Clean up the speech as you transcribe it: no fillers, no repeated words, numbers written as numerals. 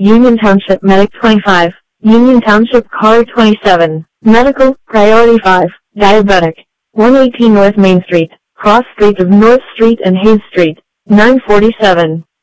Union Township Medic 25, Union Township Caller 27, Medical, Priority 5, Diabetic, 118 North Main Street, cross streets of North Street and Hayes Street, 947.